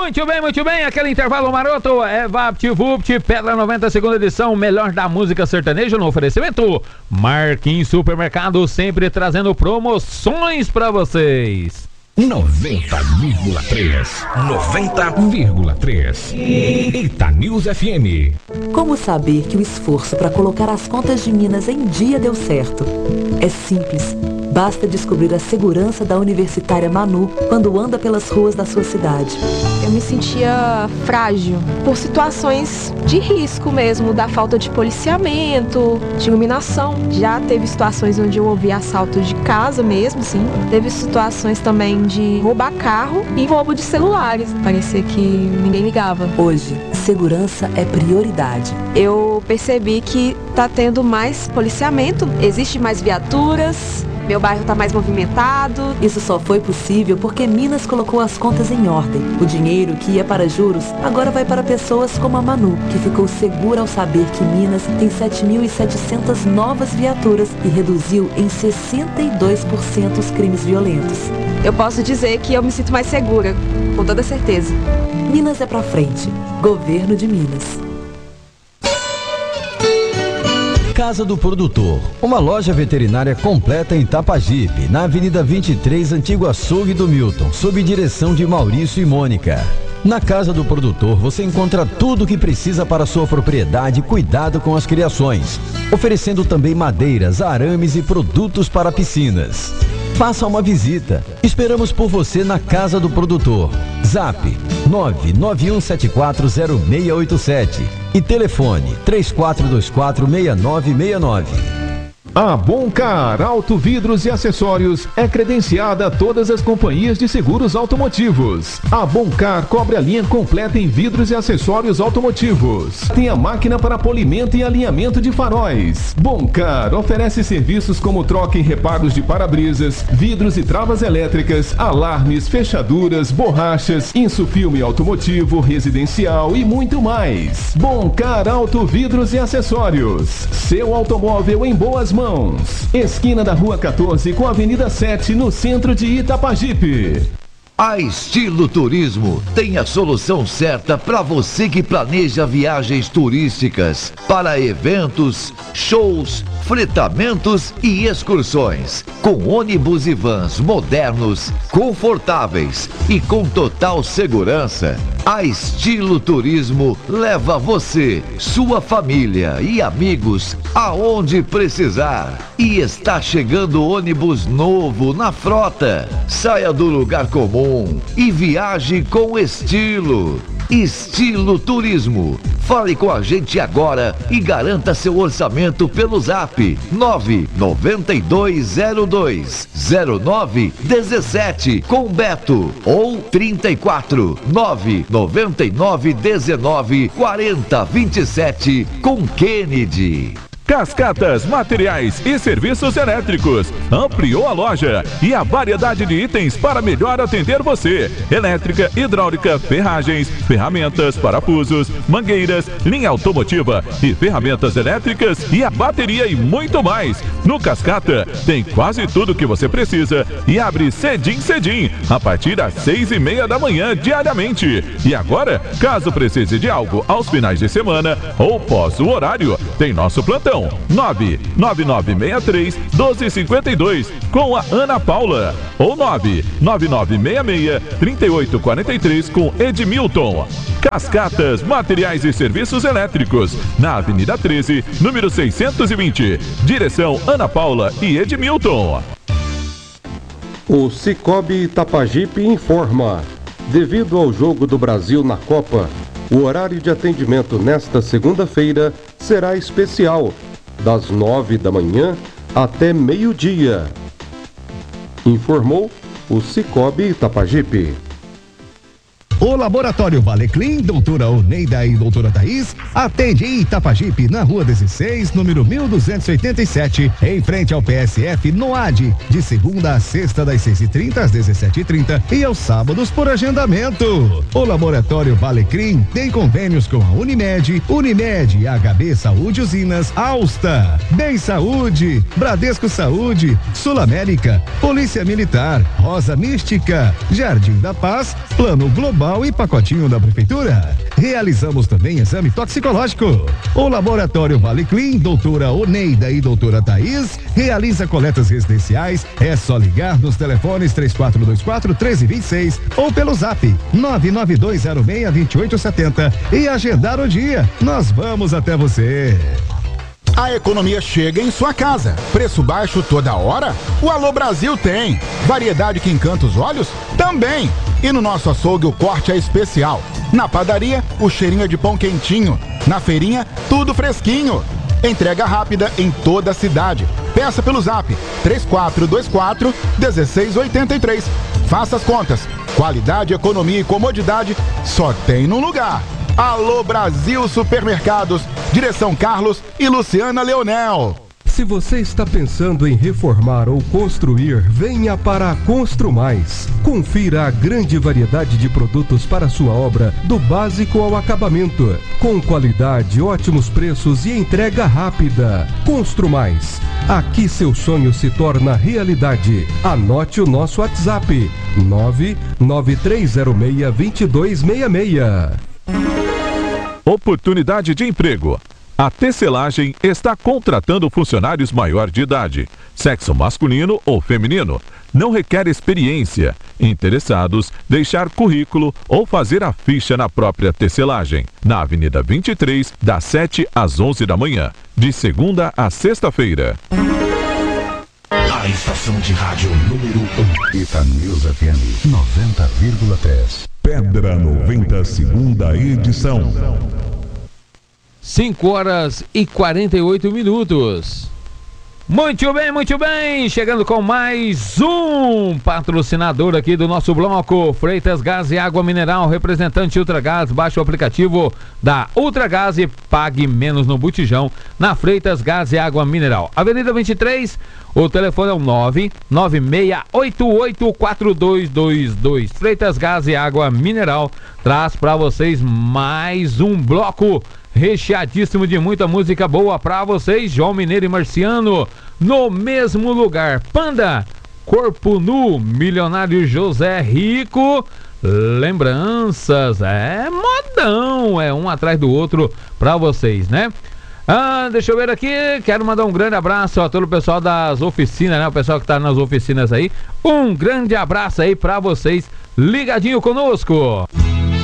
Muito bem, aquele intervalo maroto é VaptVupt, Pedra 90, segunda edição, melhor da música sertaneja no oferecimento Marquinhos Supermercado, sempre trazendo promoções pra vocês. 90,3 Itanews FM. Como saber que o esforço para colocar as contas de Minas em dia deu certo? É simples. Basta descobrir a segurança da universitária Manu quando anda pelas ruas da sua cidade. Eu me sentia frágil por situações de risco mesmo, da falta de policiamento, de iluminação. Já teve situações onde eu ouvi assalto de casa mesmo, sim. Teve situações também de roubar carro e roubo de celulares. Parecia que ninguém ligava. Hoje, segurança é prioridade. Eu percebi que tá tendo mais policiamento, existe mais viaturas. Meu bairro está mais movimentado. Isso só foi possível porque Minas colocou as contas em ordem. O dinheiro que ia para juros agora vai para pessoas como a Manu, que ficou segura ao saber que Minas tem 7.700 novas viaturas e reduziu em 62% os crimes violentos. Eu posso dizer que eu me sinto mais segura, com toda certeza. Minas é pra frente. Governo de Minas. Casa do Produtor, uma loja veterinária completa em Tapajipe, na Avenida 23, Antigo Açougue do Milton, sob direção de Maurício e Mônica. Na Casa do Produtor você encontra tudo o que precisa para sua propriedade e cuidado com as criações, oferecendo também madeiras, arames e produtos para piscinas. Faça uma visita. Esperamos por você na Casa do Produtor. Zap 991740687 e telefone 34246969. A Boncar Auto Vidros e Acessórios é credenciada a todas as companhias de seguros automotivos. A Boncar cobre a linha completa em vidros e acessórios automotivos. Tem a máquina para polimento e alinhamento de faróis. Boncar oferece serviços como troca e reparos de para-brisas, vidros e travas elétricas, alarmes, fechaduras, borrachas, insufilme automotivo, residencial e muito mais. Boncar Auto Vidros e Acessórios. Seu automóvel em boas mãos. Esquina da Rua 14 com a Avenida 7, no centro de Itapajipe. A Estilo Turismo tem a solução certa para você que planeja viagens turísticas para eventos, shows, fretamentos e excursões. Com ônibus e vans modernos, confortáveis e com total segurança, a Estilo Turismo leva você, sua família e amigos aonde precisar. E está chegando ônibus novo na frota. Saia do lugar comum e viaje com estilo. Estilo Turismo. Fale com a gente agora e garanta seu orçamento pelo Zap 992020917 com Beto ou 34-999194027 com Kennedy. Cascatas Materiais e Serviços Elétricos ampliou a loja e a variedade de itens para melhor atender você. Elétrica, hidráulica, ferragens, ferramentas, parafusos, mangueiras, linha automotiva e ferramentas elétricas e a bateria e muito mais. No Cascata tem quase tudo que você precisa e abre cedinho, a partir das 6:30 da manhã diariamente. E agora, caso precise de algo aos finais de semana ou pós o horário, tem nosso plantão 99963-1252 com a Ana Paula ou 99966-3843 com Edmilton. Cascatas Materiais e Serviços Elétricos, na Avenida 13, número 620, direção Ana Paula e Edmilton. O Cicobi Itapajipe informa: devido ao jogo do Brasil na Copa, o horário de atendimento nesta segunda-feira será especial, das 9 da manhã até meio-dia. Informou o Cicobi Itapajipe. O Laboratório Valeclim, doutora Oneida e doutora Thaís, atende em Itapajipe, na rua 16, número 1287, em frente ao PSF, no AD, de segunda a sexta, das 6h30 às 17h30 e aos sábados por agendamento. O Laboratório Valeclim tem convênios com a Unimed, HB Saúde Usinas, Alsta, Bem Saúde, Bradesco Saúde, Sul América, Polícia Militar, Rosa Mística, Jardim da Paz, Plano Global Social e pacotinho da Prefeitura. Realizamos também exame toxicológico. O Laboratório Vale Clean, doutora Oneida e doutora Thaís, realiza coletas residenciais. É só ligar nos telefones 3424-1326 ou pelo zap 99206-2870 e agendar o dia. Nós vamos até você. A economia chega em sua casa. Preço baixo toda hora? O Alô Brasil tem. Variedade que encanta os olhos? Também. E no nosso açougue o corte é especial. Na padaria, o cheirinho é de pão quentinho. Na feirinha, tudo fresquinho. Entrega rápida em toda a cidade. Peça pelo zap 3424-1683. Faça as contas. Qualidade, economia e comodidade só tem num lugar. Alô Brasil Supermercados, Direção Carlos e Luciana Leonel. Se você está pensando em reformar ou construir, venha para a Constru Mais. Confira a grande variedade de produtos para sua obra, do básico ao acabamento, com qualidade, ótimos preços e entrega rápida. Constru Mais. Aqui seu sonho se torna realidade. Anote o nosso WhatsApp: 99306-2266. Oportunidade de emprego. A Tecelagem está contratando funcionários maior de idade, sexo masculino ou feminino. Não requer experiência. Interessados, deixar currículo ou fazer a ficha na própria tecelagem. Na Avenida 23, das 7 às 11 da manhã, de segunda a sexta-feira. A estação de rádio número 1. Itanews FM 90,3. Pedra 90, segunda edição. 5 horas e 48 minutos. Muito bem, chegando com mais um patrocinador aqui do nosso bloco, Freitas Gás e Água Mineral, representante Ultragás. Baixe o aplicativo da Ultragás e pague menos no botijão na Freitas Gás e Água Mineral. Avenida 23, o telefone é o 996884222. Freitas Gás e Água Mineral traz para vocês mais um bloco recheadíssimo de muita música boa pra vocês. João Mineiro e Marciano no mesmo lugar. Panda, Corpo Nu, Milionário José Rico, lembranças, é modão, é um atrás do outro pra vocês, né? Deixa eu ver aqui, quero mandar um grande abraço a todo o pessoal das oficinas, né? O pessoal que tá nas oficinas aí, um grande abraço aí pra vocês, ligadinho conosco.